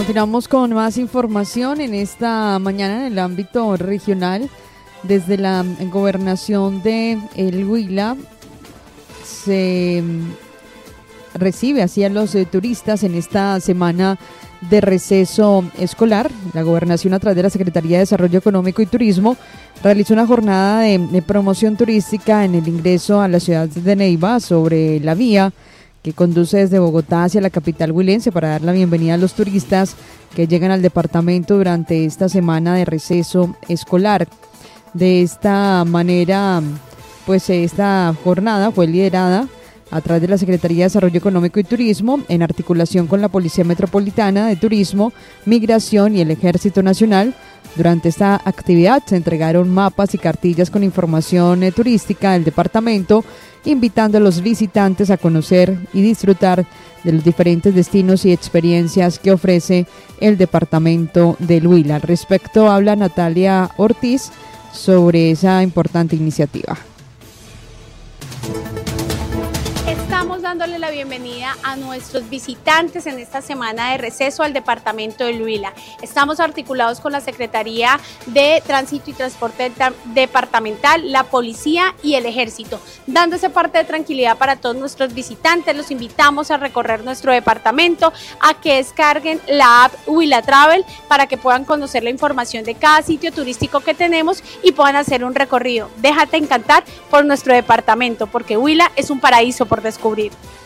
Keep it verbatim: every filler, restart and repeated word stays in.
Continuamos con más información en esta mañana en el ámbito regional. Desde la gobernación de El Huila se recibe así a los eh, turistas en esta semana de receso escolar. La gobernación, a través de la Secretaría de Desarrollo Económico y Turismo, realizó una jornada de, de promoción turística en el ingreso a la ciudad de Neiva sobre la vía que conduce desde Bogotá hacia la capital huilense, para dar la bienvenida a los turistas que llegan al departamento durante esta semana de receso escolar. De esta manera, pues esta jornada fue liderada a través de la Secretaría de Desarrollo Económico y Turismo, en articulación con la Policía Metropolitana de Turismo, Migración y el Ejército Nacional. Durante esta actividad se entregaron mapas y cartillas con información eh, turística del departamento, invitando a los visitantes a conocer y disfrutar de los diferentes destinos y experiencias que ofrece el departamento del Huila. Al respecto habla Natalia Ortiz sobre esa importante iniciativa. Estamos dándole la bienvenida a nuestros visitantes en esta semana de receso al departamento del Huila. Estamos articulados con la Secretaría de Tránsito y Transporte Departamental, la Policía y el Ejército, dando ese parte de tranquilidad para todos nuestros visitantes. Los invitamos a recorrer nuestro departamento, a que descarguen la app Huila Travel para que puedan conocer la información de cada sitio turístico que tenemos y puedan hacer un recorrido. Déjate encantar por nuestro departamento, porque Huila es un paraíso por descubrir.